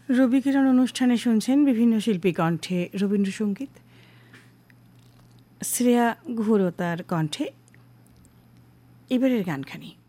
রবিকিরণ অনুষ্ঠানে শুনছেন বিভিন্ন শিল্পী কণ্ঠে রবীন্দ্রসঙ্গীত। শ্রেয়া ঘোরতার কণ্ঠে এবারের গানখানি।